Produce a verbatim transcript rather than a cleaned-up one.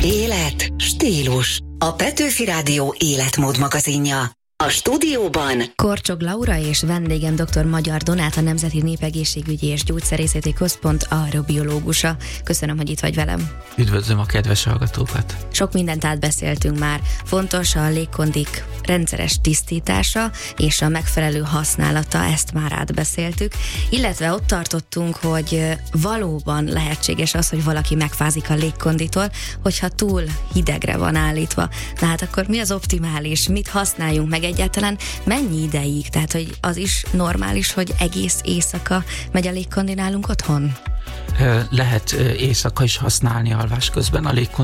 Élet, stílus. A Petőfi Rádió életmód magazinja. A stúdióban Korcsog Laura és vendégem dr. Magyar Donát, a Nemzeti Népegészségügyi és Gyógyszerészeti Központ aerobiológusa. Köszönöm, hogy itt vagy velem. Üdvözlöm a kedves hallgatókat. Sok mindent átbeszéltünk már. Fontos a légkondik rendszeres tisztítása és a megfelelő használata, ezt már átbeszéltük. Illetve ott tartottunk, hogy valóban lehetséges az, hogy valaki megfázik a légkonditól, hogyha túl hidegre van állítva. Na hát akkor mi az optimális? Mit használjunk meg egyáltalán? Mennyi ideig? Tehát, hogy az is normális, hogy egész éjszaka megy a légkondi nálunk otthon? Lehet éjszaka is használni alvás közben a légkondit.